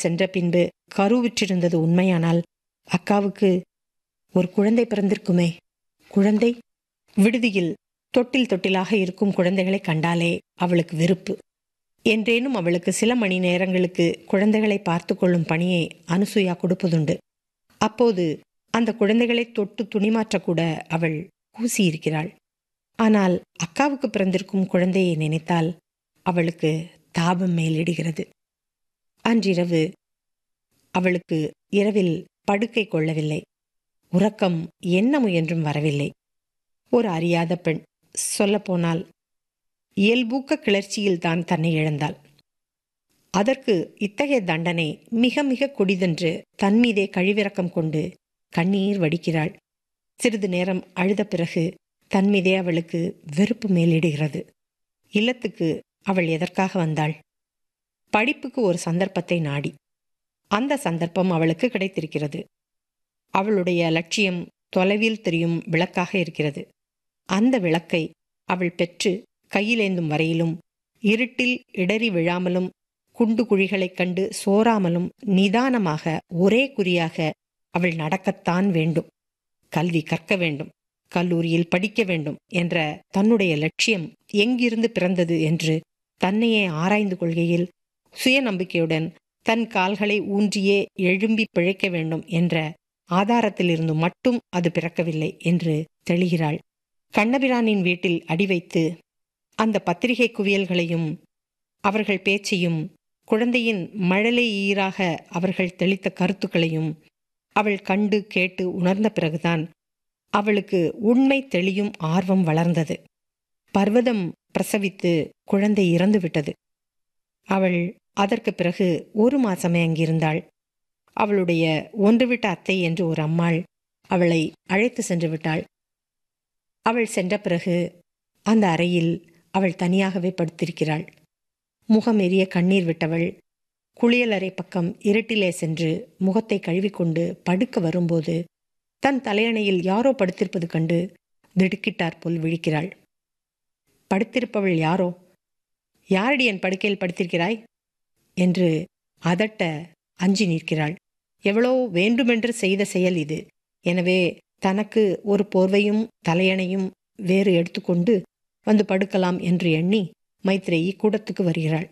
சென்ற பின்பு கருவுற்றிருந்தது உண்மையானால் அக்காவுக்கு ஒரு குழந்தை பிறந்திருக்குமே. குழந்தை? விடுதியில் தொட்டில் தொட்டிலாக இருக்கும் குழந்தைகளை கண்டாலே அவளுக்கு வெறுப்பு. என்றேனும் அவளுக்கு சில மணி நேரங்களுக்கு குழந்தைகளை பார்த்து கொள்ளும் பணியை அனுசூயா கொடுப்பதுண்டு. அப்போது அந்த குழந்தைகளை தொட்டு துணிமாற்றக்கூட அவள் கூசியிருக்கிறாள். ஆனால் அக்காவுக்கு பிறந்திருக்கும் குழந்தையை நினைத்தால் அவளுக்கு தாபம் மேலிடுகிறது. அன்றிரவு அவளுக்கு இரவில் படுக்கை கொள்ளவில்லை. உறக்கம் என்ன முயன்றும் வரவில்லை. ஒரு அறியாத பெண், சொல்லப்போனால் இயல்பூக்க கிளர்ச்சியில்தான் தன்னை இழந்தாள். அதற்கு இத்தகைய தண்டனை மிக மிக கொடிதென்று தன்மீதே கழிவிறக்கம் கொண்டு கண்ணீர் வடிக்கிறாள். சிறிது நேரம் அழுத பிறகு தன்மீதே அவளுக்கு வெறுப்பு மேலிடுகிறது. இல்லத்துக்கு அவள் எதற்காக வந்தாள்? படிப்புக்கு ஒரு சந்தர்ப்பத்தை நாடி. அந்த சந்தர்ப்பம் அவளுக்கு கிடைத்திருக்கிறது. அவளுடைய லட்சியம் தொலைவில் தெரியும் விளக்காக இருக்கிறது. அந்த விளக்கை அவள் பெற்று கையிலேந்தும் வரையிலும் இருட்டில் இடறி விழாமலும் குண்டு குழிகளைக் கண்டு சோராமலும் நிதானமாக ஒரே குறியாக அவள் நடக்கத்தான் வேண்டும். கல்வி கற்க வேண்டும், கல்லூரியில் படிக்க வேண்டும் என்ற தன்னுடைய லட்சியம் எங்கிருந்து பிறந்தது என்று தன்னையே ஆராய்ந்து கொள்கையில் சுயநம்பிக்கையுடன் தன் கால்களை ஊன்றியே எழும்பி பிழைக்க வேண்டும் என்ற ஆதாரத்திலிருந்து மட்டும் அது பிறக்கவில்லை என்று தெளிகிறாள். கண்ணபிரானின் வீட்டில் அடி வைத்து அந்த பத்திரிகை குவியல்களையும் அவர்கள் பேச்சையும் குழந்தையின் மழலை ஈராக அவர்கள் தெளித்த கருத்துக்களையும் அவள் கண்டு கேட்டு உணர்ந்த பிறகுதான் அவளுக்கு உண்மை தெளியும் ஆர்வம் வளர்ந்தது. பர்வதம் பிரசவித்து குழந்தை இறந்து விட்டது. அவள் அதற்கு பிறகு 1 மாசமே அங்கிருந்தாள். அவளுடைய ஒன்றுவிட்ட அத்தை என்று ஒரு அம்மாள் அவளை அழைத்து சென்று விட்டாள். அவள் சென்ற பிறகு அந்த அறையில் அவள் தனியாகவே படுத்திருக்கிறாள். முகம் எரிய கண்ணீர் விட்டவள் குளியலறை பக்கம் இருட்டிலே சென்று முகத்தை கழுவிக்கொண்டு படுக்க வரும்போது தன் தலையணையில் யாரோ படுத்திருப்பது கண்டு திடுக்கிட்டார் போல் விழிக்கிறாள். படுத்திருப்பவள் யாரோ? யாரடி என் படுக்கையில் படுத்திருக்கிறாய் என்று அதட்ட அஞ்சி நிற்கிறாள். எவ்வளோ வேண்டுமென்று செய்த செயல் இது. எனவே தனக்கு ஒரு போர்வையும் தலையணையும் வேறு எடுத்துக்கொண்டு வந்து படுக்கலாம் என்று எண்ணி மைத்ரேயி கூடத்துக்கு வருகிறாள்.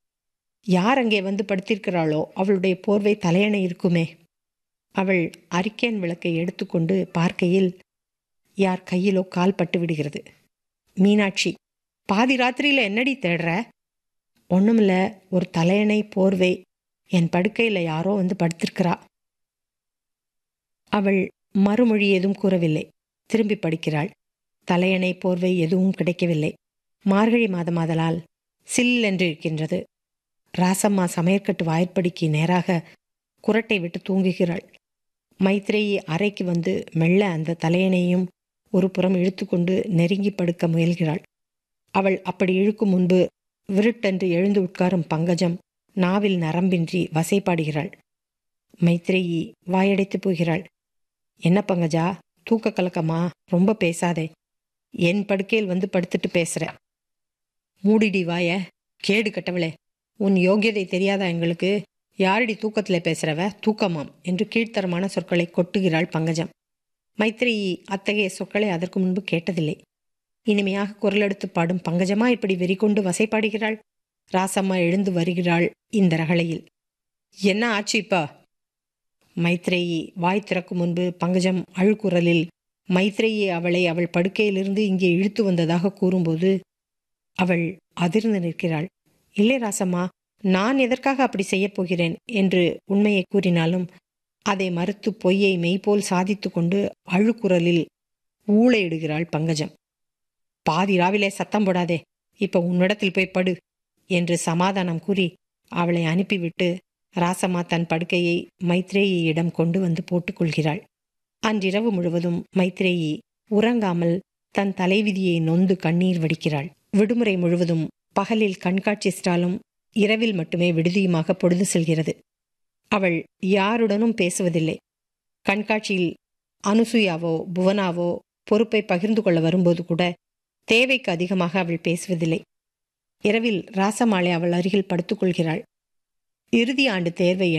யார் அங்கே வந்து படுத்திருக்கிறாளோ அவளுடைய போர்வை தலையணை இருக்குமே. அவள் அரிக்கேன் விளக்கை எடுத்துக்கொண்டு பார்க்கையில் யார் கையிலோ கால் பட்டு விடுகிறது. மீனாட்சி, பாதி ராத்திரியில என்னடி தேடுற? ஒண்ணுமில்ல, ஒரு தலையணை போர்வை, என் படுக்கையில யாரோ வந்து படுத்திருக்கிறா. அவள் மறுமொழி ஏதும் கூறவில்லை. திரும்பி படுக்கிறாள். தலையணை போர்வை எதுவும் கிடைக்கவில்லை. மார்கழி மாதமாதலால் சில் என்று இருக்கின்றது. ராசம்மா சமையற்கட்டு வாய்ப்படிக்கு நேராக குரட்டை விட்டு தூங்குகிறாள். மைத்ரேயி அறைக்கு வந்து மெல்ல அந்த தலையணையும் ஒரு புறம் இழுத்துக்கொண்டு நெருங்கி படுக்க முயல்கிறாள். அவள் அப்படி இழுக்கும் முன்பு விருட்டென்று எழுந்து உட்காரும் பங்கஜம் நாவில் நரம்பின்றி வசைப்பாடுகிறாள். மைத்ரேயி வாயடைத்து போகிறாள். என்ன பங்கஜா, தூக்க கலக்கமா? ரொம்ப பேசாதே. என் படுக்கையில் வந்து படுத்துட்டு பேசுற. மூடிடி வாய, கேடு கட்டவளே. உன் யோகியதை தெரியாதா எங்களுக்கு? யாரடி தூக்கத்திலே பேசுறவ? தூக்கமாம் என்று கீழ்த்தரமான சொற்களை கொட்டுகிறாள் பங்கஜம். மைத்ரேயி அத்தகைய சொற்களை அதற்கு முன்பு கேட்டதில்லை. இனிமையாக குரல் எடுத்து பாடும் பங்கஜமா இப்படி வெறிகொண்டு வசைப்பாடுகிறாள்? ராசம்மா எழுந்து வருகிறாள் இந்த ரகளையில். என்ன ஆச்சு இப்பா? மைத்ரேயி வாய் திறக்கும் முன்பு பங்கஜம் அழுக்குரலில் மைத்ரேயி அவளை அவள் படுக்கையிலிருந்து இங்கே இழுத்து வந்ததாக கூறும்போது அவள் அதிர்ந்து நிற்கிறாள். இல்லை ராசம்மா, நான் எதற்காக அப்படி செய்யப் போகிறேன் என்று உண்மையை கூறினாலும் அதை மறுத்து பொய்யை மெய்போல் சாதித்து கொண்டு அழுக்குரலில் ஊளையிடுகிறாள் பங்கஜம். பாதி ராவிலே சத்தம் போடாதே, இப்ப உன்னிடத்தில் போய் படு என்று சமாதானம் கூறி அவளை அனுப்பிவிட்டு ராசம்மா தன் படுக்கையை மைத்ரேயியிடம் கொண்டு வந்து போட்டுக்கொள்கிறாள். அன்றிரவு முழுவதும் மைத்ரேயி உறங்காமல் தன் தலைவிதியை நொந்து கண்ணீர் வடிக்கிறாள். விடுமுறை முழுவதும் பகலில் கண்காட்சி ஸ்டாலும் இரவில் மட்டுமே விடுதியுமாக பொழுது செல்கிறது. அவள் யாருடனும் பேசுவதில்லை. கண்காட்சியில் அனுசூயாவோ புவனாவோ பொறுப்பை பகிர்ந்து கொள்ள வரும்போது கூட தேவைக்கு அதிகமாக அவள் பேசுவதில்லை. இரவில் ராசமாலை அவள் அருகில் படுத்துக்கொள்கிறாள். இறுதி ஆண்டு தேர்வை